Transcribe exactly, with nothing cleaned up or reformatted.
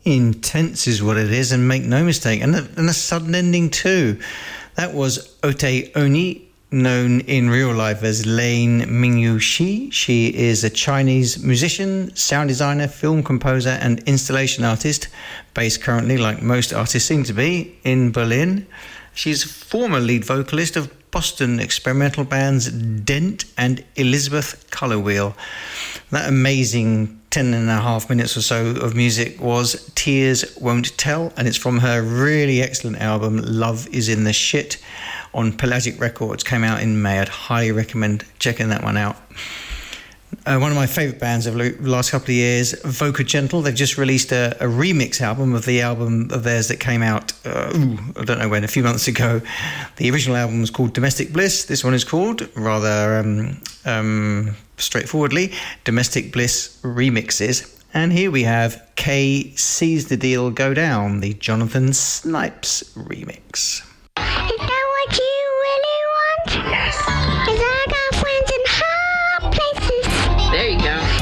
Intense is what it is, and make no mistake, and a, and a sudden ending too. That was Ote Oni, known in real life as Lane Mingyu Shi. She is a Chinese musician, sound designer, film composer, and installation artist, based currently, like most artists seem to be, in Berlin. She's a former lead vocalist of Boston experimental bands Dent and Elizabeth Color Wheel. That amazing ten and a half minutes or so of music was Tears Won't Tell, and it's from her really excellent album Love Is in the Shit on Pelagic Records. Came out in May. I'd highly recommend checking that one out. Uh, one of my favourite bands of the last couple of years, Voca Gentle. They've just released a, a remix album of the album of theirs that came out, uh, ooh, I don't know when, a few months ago. The original album was called Domestic Bliss. This one is called, rather um, um, straightforwardly, Domestic Bliss Remixes. And here we have Kay Sees the Deal Go Down, the Jonathan Snipes remix.